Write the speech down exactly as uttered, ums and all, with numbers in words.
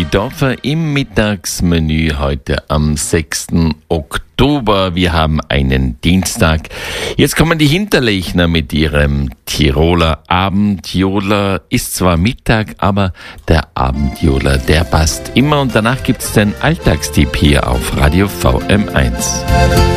Dorfer im Mittagsmenü heute am sechsten Oktober. Wir haben einen Dienstag. Jetzt kommen die Hinterlechner mit ihrem Tiroler Abendjohler. Ist zwar Mittag, aber der Abendjohler, der passt immer. Und danach gibt's den Alltagstipp hier auf Radio V M eins.